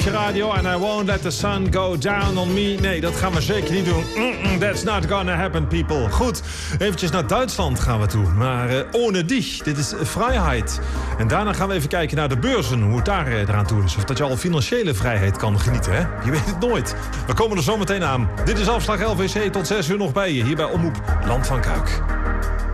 Radio and I won't let the sun go down on me. Nee, dat gaan we zeker niet doen. That's not gonna happen, people. Goed, eventjes naar Duitsland gaan we toe. Maar ohne dich, dit is vrijheid. En daarna gaan we even kijken naar de beurzen, hoe het daar eraan toe is. Of dat je al financiële vrijheid kan genieten, hè? Je weet het nooit. We komen er zo meteen aan. Dit is Afslag LVC, tot 6 uur nog bij je, hier bij Omroep Land van Kuik.